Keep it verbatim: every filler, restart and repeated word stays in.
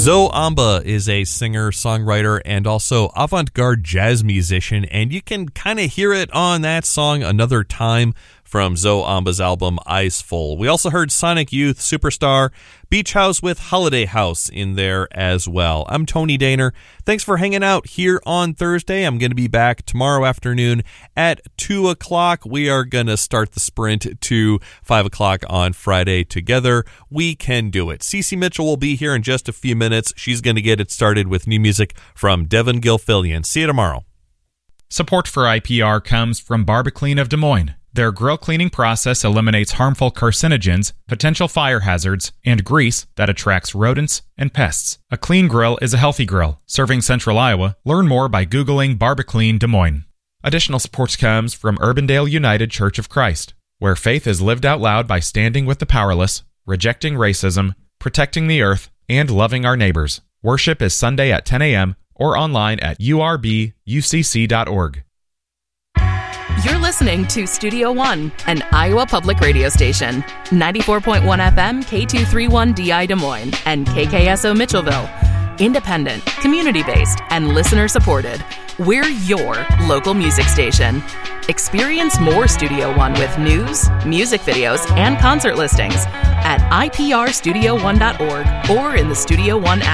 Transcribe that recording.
Zoe Amba is a singer, songwriter, and also avant-garde jazz musician, and you can kind of hear it on that song Another Time from Zoe Amba's album Eyes Full. We also heard Sonic Youth, Superstar, Beach House with Holiday House in there as well. I'm Tony Daner. Thanks for hanging out here on Thursday. I'm going to be back tomorrow afternoon at two o'clock. We are going to start the sprint to five o'clock on Friday together. We can do it. Cece Mitchell will be here in just a few minutes. She's going to get it started with new music from Devin Gilfillian. See you tomorrow. Support for I P R comes from Barbaclean of Des Moines. Their grill cleaning process eliminates harmful carcinogens, potential fire hazards, and grease that attracts rodents and pests. A clean grill is a healthy grill. Serving Central Iowa, learn more by Googling Barbaclean Des Moines. Additional support comes from Urbandale United Church of Christ, where faith is lived out loud by standing with the powerless, rejecting racism, protecting the earth, and loving our neighbors. Worship is Sunday at ten a.m. or online at u r b u c c dot org. You're listening to Studio One, an Iowa public radio station. ninety-four point one F M, K two thirty-one D I Des Moines, and K K S O Mitchellville. Independent, community-based, and listener-supported. We're your local music station. Experience more Studio One with news, music videos, and concert listings at i p r studio one dot org or in the Studio One app.